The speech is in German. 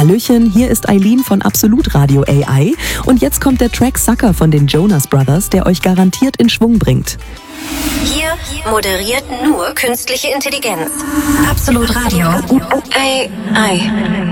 Hallöchen, hier ist Eileen von Absolut Radio AI und jetzt kommt der Track Sucker von den Jonas Brothers, der euch garantiert in Schwung bringt. Hier moderiert nur künstliche Intelligenz. Absolut Radio AI.